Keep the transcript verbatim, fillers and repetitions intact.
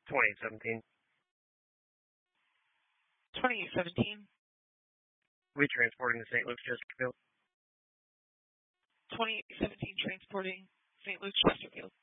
twenty seventeen. twenty seventeen. Retransporting to Saint Luke's, Chesterfield. twenty seventeen transporting Saint Luke's, Chesterfield.